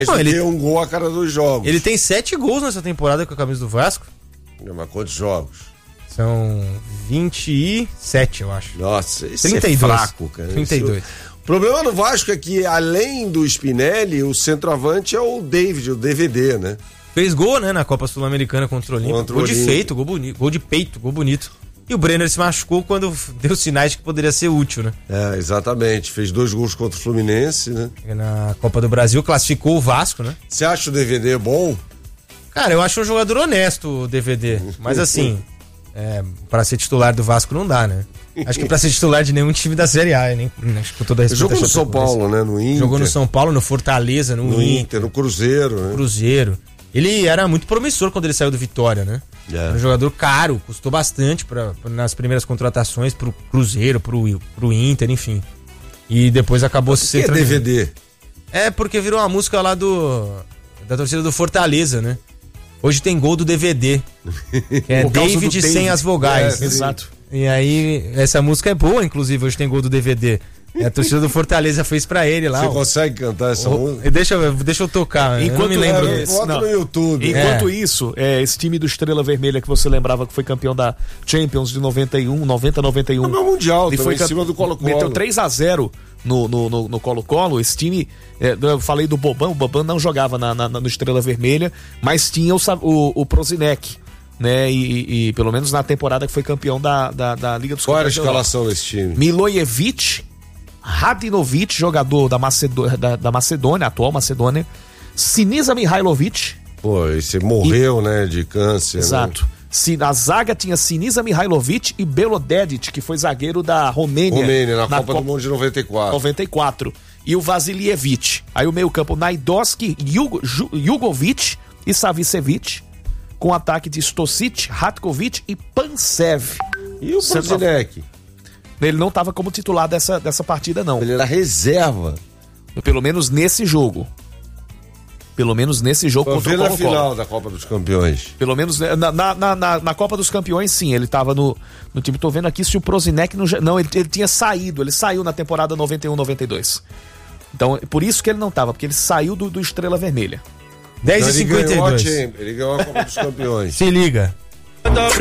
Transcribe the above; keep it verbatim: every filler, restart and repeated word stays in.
Não, ele tem um gol a cada dois jogos. Ele tem sete gols nessa temporada com a camisa do Vasco. Mas quantos jogos? São vinte e sete, eu acho. Nossa, isso trinta e dois. É fraco, cara. trinta e dois. Isso... O problema do Vasco é que, além do Spinelli, o centroavante é o David, o D V D, né? Fez gol, né, na Copa Sul-Americana contra o Olímpia. Contra o gol Olímpia. de feito, gol bonito, gol de peito, gol bonito. E o Brenner se machucou quando deu sinais de que poderia ser útil, né? É, exatamente. Fez dois gols contra o Fluminense, né? Na Copa do Brasil, classificou o Vasco, né? Você acha o D V D bom? Cara, eu acho um jogador honesto, o D V D. Mas assim, é, pra ser titular do Vasco não dá, né? Acho que pra ser titular de nenhum time da Série A, nem, acho que com toda a Jogou no São Paulo, né? No Inter. Jogou no São Paulo, no Fortaleza, no, no Inter, Inter, no Cruzeiro, né? Cruzeiro. Ele era muito promissor quando ele saiu do Vitória, né? É. Era um jogador caro, custou bastante pra, nas primeiras contratações pro Cruzeiro, pro, pro Inter, enfim. E depois acabou se sendo. O que é D V D? É porque virou uma música lá do da torcida do Fortaleza, né? Hoje tem gol do D V D. Que é David sem as vogais. É, exato. E aí, essa música é boa, inclusive, hoje tem gol do D V D. É, a torcida do Fortaleza fez pra ele lá. Você ó. consegue cantar essa o, música? Deixa, eu, deixa eu tocar, enquanto, eu não me lembro. É, bota no YouTube. Enquanto é. isso, é, esse time do Estrela Vermelha que você lembrava que foi campeão da Champions de noventa e um, noventa, noventa e um. No Mundial, ele foi em cima do Colo-Colo. Meteu três a zero no, no, no, no Colo-Colo. Esse time, é, eu falei do Boban, o Boban não jogava na, na, no Estrela Vermelha, mas tinha o, o, o Prozinec. Né, e, e, e pelo menos na temporada que foi campeão da, da, da Liga dos Campeões. Qual era a escalação desse time? Milojevic, Radinovic, jogador da, Macedô, da, da Macedônia, atual Macedônia, Sinisa Mihailovic. Pô, e você morreu, e... né, de câncer. Exato. Né? A zaga tinha Sinisa Mihailovic e Belodedic, que foi zagueiro da Romênia. Romênia, na, na Copa, Copa do Mundo de noventa e quatro. noventa e quatro. E o Vasiljevic. Aí o meio campo, Naidoski, Jugovic e Savicevic. Com ataque de Stosic, Ratkovic e Pansev. E o Prozinec? Ele não estava como titular dessa, dessa partida, não. Ele era reserva. Pelo menos nesse jogo. Pelo menos nesse jogo Foi contra o Colo-Colo. na final da Copa dos Campeões. Pelo menos na, na, na, na Copa dos Campeões, sim. Ele estava no, no time. Tô vendo aqui se o Prozinec não... Não, ele, ele tinha saído. Ele saiu na temporada noventa e um, noventa e dois. Então, por isso que ele não estava. Porque ele saiu do, do Estrela Vermelha. dez e cinquenta e dois. Ele ganhou a Copa dos Campeões. Se liga.